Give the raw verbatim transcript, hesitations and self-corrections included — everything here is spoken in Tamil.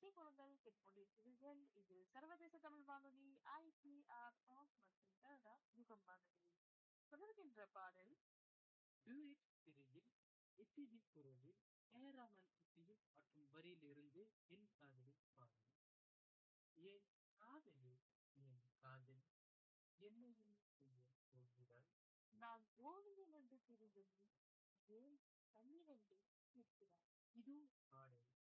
குழுக்கள் கேட்டுக்கொண்டிருக்கிறீர்கள். இது சர்வதேச தமிழ் வானொலி ஐ டி ஆர் ஆஃப் மற்றும் கனடா யுகம் வானொலி. தொடர்கின்ற பாடல் டூயிட் திரையில் எஸ்பிபி குரலில் ஏராமல் இசையில் மற்றும் வரியிலிருந்து என் காதலி பாடல். என் காதலி, என் காதலி என்னையும் செய்ய போகிறாள். நான் ஓவியம் என்று தெரிந்தது ஏன் கண்ணிரண்டை இருக்கிறார். இது பாடல்